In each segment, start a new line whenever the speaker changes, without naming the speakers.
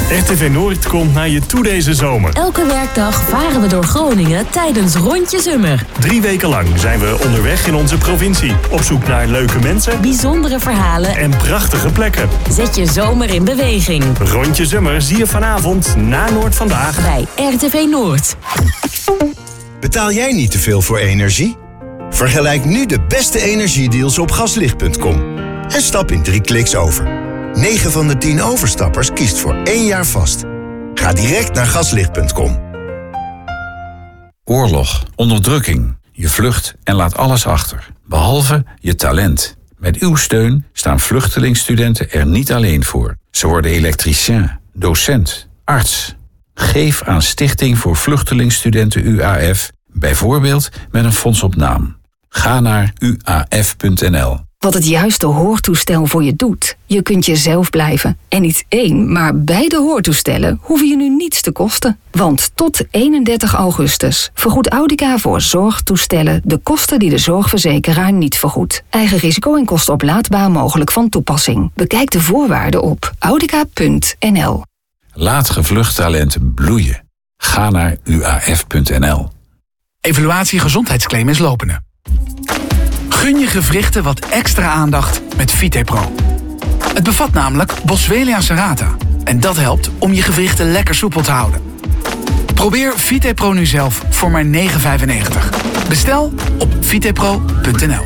RTV Noord komt naar je toe deze zomer.
Elke werkdag varen we door Groningen tijdens Rondje Summer.
3 weken lang zijn we onderweg in onze provincie. Op zoek naar leuke mensen,
bijzondere verhalen
en prachtige plekken.
Zet je zomer in beweging.
Rondje Summer zie je vanavond na Noord Vandaag
bij RTV Noord.
Betaal jij niet te veel voor energie? Vergelijk nu de beste energiedeals op gaslicht.com. En stap in 3 kliks over. 9 van de 10 overstappers kiest voor 1 jaar vast. Ga direct naar gaslicht.com.
Oorlog, onderdrukking. Je vlucht en laat alles achter. Behalve je talent. Met uw steun staan vluchtelingstudenten er niet alleen voor. Ze worden elektricien, docent, arts. Geef aan Stichting voor Vluchtelingstudenten UAF, bijvoorbeeld met een fonds op naam. Ga naar uaf.nl.
Wat het juiste hoortoestel voor je doet. Je kunt jezelf blijven. En niet 1, maar beide hoortoestellen hoeven je nu niets te kosten. Want tot 31 augustus vergoedt Audica voor zorgtoestellen de kosten die de zorgverzekeraar niet vergoedt. Eigen risico en kosten oplaadbaar mogelijk van toepassing. Bekijk de voorwaarden op audica.nl.
Laat gevlucht talenten bloeien. Ga naar uaf.nl.
Evaluatie gezondheidsclaim is lopende. Gun je gewrichten wat extra aandacht met VitePro. Het bevat namelijk Boswellia serrata. En dat helpt om je gewrichten lekker soepel te houden. Probeer VitePro nu zelf voor maar €9,95. Bestel op vitepro.nl.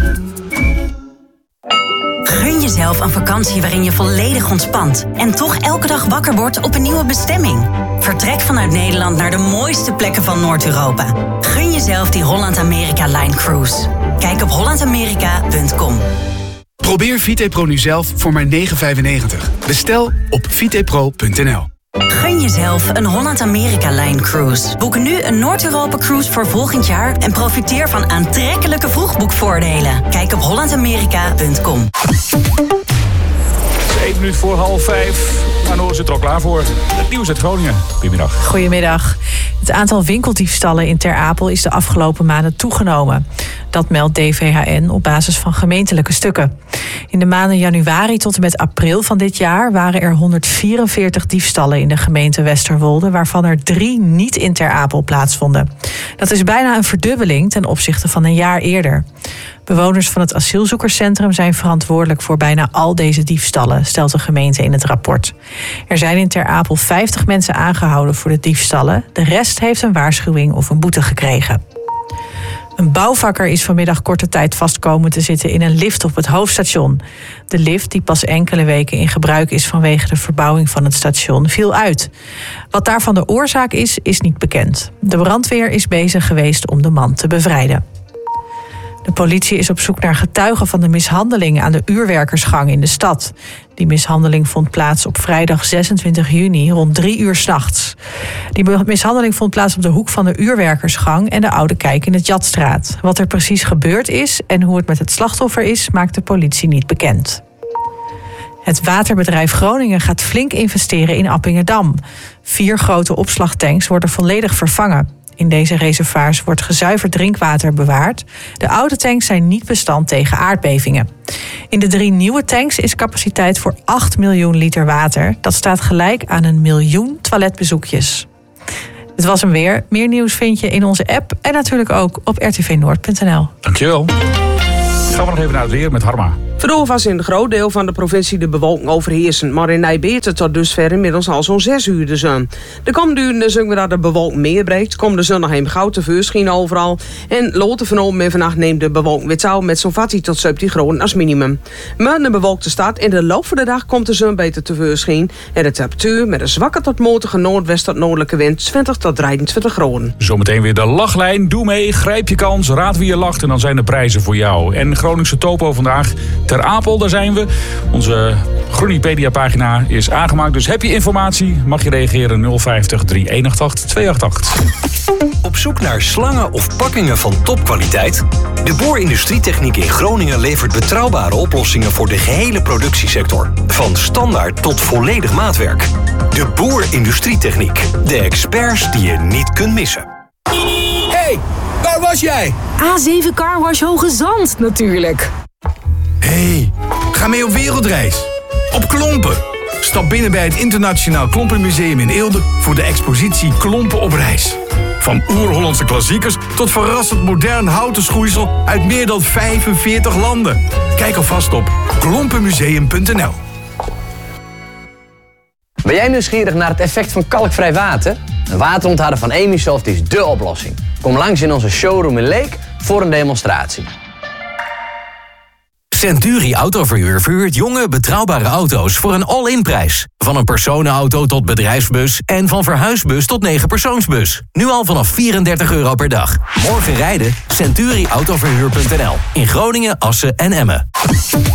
Gun jezelf een vakantie waarin je volledig ontspant en toch elke dag wakker wordt op een nieuwe bestemming. Vertrek vanuit Nederland naar de mooiste plekken van Noord-Europa. Gun jezelf die Holland-Amerika-Line Cruise. Kijk op hollandamerika.com.
Probeer VitePro nu zelf voor maar €9,95. Bestel op vitepro.nl.
Gun jezelf een Holland-Amerika-Line Cruise. Boek nu een Noord-Europa-cruise voor volgend jaar en profiteer van aantrekkelijke vroegboekvoordelen. Kijk op hollandamerika.com.
1 minuut voor 4:30. Noor zit er al klaar voor. Het nieuws uit Groningen. Goedemiddag.
Goedemiddag. Het aantal winkeldiefstallen in Ter Apel is de afgelopen maanden toegenomen. Dat meldt DVHN op basis van gemeentelijke stukken. In de maanden januari tot en met april van dit jaar waren er 144 diefstallen in de gemeente Westerwolde, waarvan er 3 niet in Ter Apel plaatsvonden. Dat is bijna een verdubbeling ten opzichte van een jaar eerder. Bewoners van het asielzoekerscentrum zijn verantwoordelijk voor bijna al deze diefstallen, stelt de gemeente in het rapport. Er zijn in Ter Apel 50 mensen aangehouden voor de diefstallen. De rest heeft een waarschuwing of een boete gekregen. Een bouwvakker is vanmiddag korte tijd vast komen te zitten in een lift op het hoofdstation. De lift, die pas enkele weken in gebruik is vanwege de verbouwing van het station, viel uit. Wat daarvan de oorzaak is, is niet bekend. De brandweer is bezig geweest om de man te bevrijden. De politie is op zoek naar getuigen van de mishandeling aan de uurwerkersgang in de stad. Die mishandeling vond plaats op vrijdag 26 juni rond 3 uur 's nachts. Die mishandeling vond plaats op de hoek van de uurwerkersgang en de Oude Kijk in de Jatstraat. Wat er precies gebeurd is en hoe het met het slachtoffer is, maakt de politie niet bekend. Het waterbedrijf Groningen gaat flink investeren in Appingedam. 4 grote opslagtanks worden volledig vervangen. In deze reservoirs wordt gezuiverd drinkwater bewaard. De oude tanks zijn niet bestand tegen aardbevingen. In de 3 nieuwe tanks is capaciteit voor 8 miljoen liter water. Dat staat gelijk aan 1 miljoen toiletbezoekjes. Het was hem weer. Meer nieuws vind je in onze app en natuurlijk ook op rtvnoord.nl.
Dankjewel. Gaan we nog even naar het weer met Harma.
Vandaag was in een groot deel van de provincie de bewolking overheersend, maar in Nijbeerte tot dusver inmiddels al zo'n 6 uur de zon. De komende uren zien we dat de bewolking meer breekt. Komt de zon nog even gauw tevoorschijn overal. En later vanavond en vannacht neemt de bewolking weer toe met zo'n 14 tot 17 graden als minimum. Maar een bewolkte stad in de loop van de dag komt de zon beter tevoorschijn. En de temperatuur met een zwakke tot matige noordwest tot noordelijke wind 20 tot 23 graden.
Zometeen weer de lachlijn. Doe mee, grijp je kans, raad wie je lacht en dan zijn de prijzen voor jou. En Groningse topo vandaag. Ter Apel, daar zijn we. Onze Groenipedia-pagina is aangemaakt. Dus heb je informatie, mag je reageren 050 3188 288.
Op zoek naar slangen of pakkingen van topkwaliteit? De Boer Industrietechniek in Groningen levert betrouwbare oplossingen voor de gehele productiesector. Van standaard tot volledig maatwerk. De Boer Industrietechniek. De experts die je niet kunt missen.
Hey, waar was jij?
A7 Carwash Hoge Zand natuurlijk.
Hey, ga mee op wereldreis. Op klompen. Stap binnen bij het Internationaal Klompenmuseum in Eelde voor de expositie Klompen op reis. Van oer-Hollandse klassiekers tot verrassend modern houten schoeisel uit meer dan 45 landen. Kijk alvast op klompenmuseum.nl.
Ben jij nieuwsgierig naar het effect van kalkvrij water? Een waterontharder van Emisoft is dé oplossing. Kom langs in onze showroom in Leek voor een demonstratie.
Century Autoverhuur verhuurt jonge, betrouwbare auto's voor een all-in prijs. Van een personenauto tot bedrijfsbus en van verhuisbus tot 9-persoonsbus. Nu al vanaf €34 per dag. Morgen rijden? CenturiAutoverhuur.nl. In Groningen, Assen en Emmen.